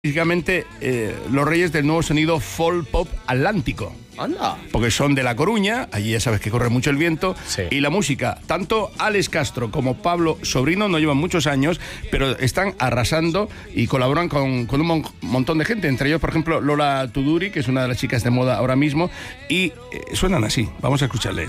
Básicamente, los reyes del nuevo sonido folk pop atlántico. Anda. Porque son de La Coruña, allí ya sabes que corre mucho el viento, Sí. y la música, tanto Alex Castro como Pablo Sobrino no llevan muchos años, pero están arrasando y colaboran con un montón de gente, entre ellos, por ejemplo, Lola Tuduri, que es una de las chicas de moda ahora mismo, y suenan así. Vamos a escucharles.